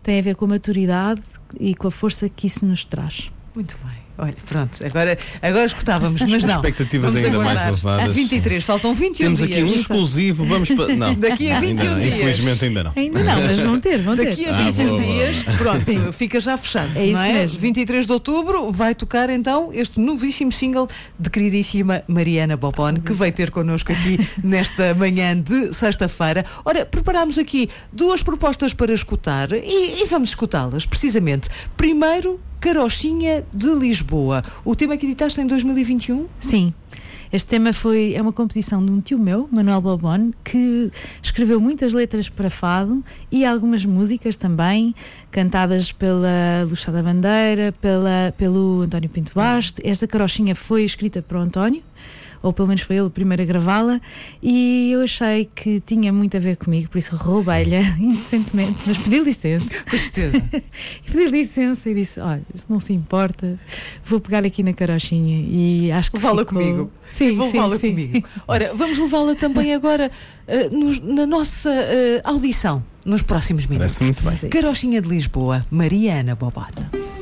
tem a ver com a maturidade e com a força que isso nos traz. Muito bem. Olha, pronto, agora escutávamos, mas não. Expectativas Vamos ainda aguardar. mais elevadas. A 23, faltam 21 Temos dias. aqui um exclusivo, vamos para. Não. Daqui a 21 Ainda não, dias. infelizmente ainda não. Ainda não, mas vão ter. Daqui a 21 boa, dias, boa. pronto, fica já fechado, É isso não é? mesmo. 23 de outubro vai tocar então este novíssimo single de queridíssima Mariana Bobon, que vai ter connosco aqui nesta manhã de sexta-feira. Ora, preparámos aqui duas propostas para escutar e vamos escutá-las, precisamente. Primeiro, Carochinha de Lisboa. O tema que editaste em 2021? Sim. Este tema é uma composição de um tio meu, Manuel Bobon, que escreveu muitas letras para fado e algumas músicas também, cantadas pela Luxada Bandeira, pelo António Pinto Basto. Esta carochinha foi escrita por António, ou pelo menos foi ele o primeiro a gravá-la, e eu achei que tinha muito a ver comigo, por isso roubei-lhe indecentemente, mas pedi licença. Com certeza. Pedi licença e disse: olha, não se importa, vou pegar aqui na carochinha e acho que Levá-la ficou... comigo. Sim, Vou levá-la sim. comigo. Ora, vamos levá-la também agora na nossa audição, nos próximos minutos. Parece muito bem. Mas é isso. Carochinha de Lisboa, Mariana Bobon.